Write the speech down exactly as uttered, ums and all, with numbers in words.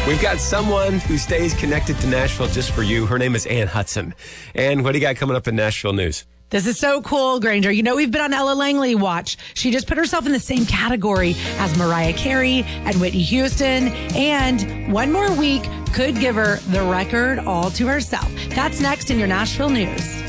We've got someone who stays connected to Nashville just for you. Her name is Ann Hudson. Ann, what do you got coming up in Nashville news? This is so cool, Granger. You know, we've been on Ella Langley watch. She just put herself in the same category as Mariah Carey and Whitney Houston. And one more week could give her the record all to herself. That's next in your Nashville news.